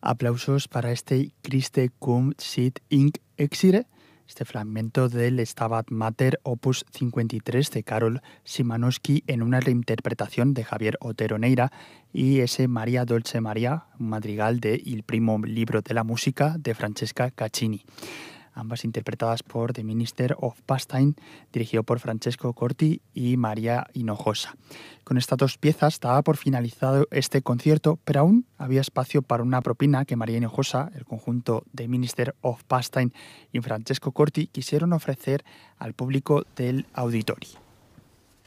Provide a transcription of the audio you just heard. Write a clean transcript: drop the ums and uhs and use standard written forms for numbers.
Aplausos para este Christe cum sit inc exire, este fragmento del Stabat Mater opus 53 de Karol Szymanowski en una reinterpretación de Javier Otero Neira, y ese Maria Dolce Maria, un madrigal de Il primo libro de la música de Francesca Caccini, ambas interpretadas por The Minister of Pastime, dirigido por Francesco Corti y María Hinojosa. Con estas dos piezas daba por finalizado este concierto, pero aún había espacio para una propina que María Hinojosa, el conjunto The Minister of Pastime y Francesco Corti quisieron ofrecer al público del auditorio.